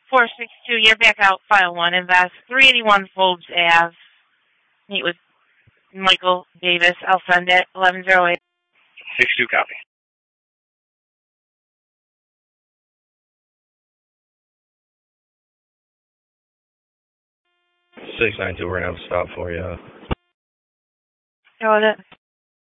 462, you're back out, file 1, invest 381 Forbes Ave. Meet with Michael Davis. I'll send it. 1108. 62 copy. 692, we're going to have a stop for you. Got it.